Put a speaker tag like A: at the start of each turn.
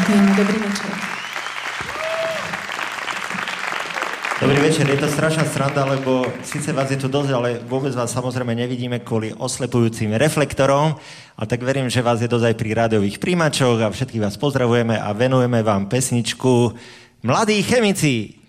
A: Ďakujeme, dobrý večer.
B: Dobrý večer, je to strašná sranda, lebo síce vás je tu dosť, ale vôbec vás samozrejme nevidíme kvôli oslepujúcim reflektorom, a tak verím, že vás je dosť aj pri rádiových príjimačoch a všetkých vás pozdravujeme a venujeme vám pesničku Mladí chemici.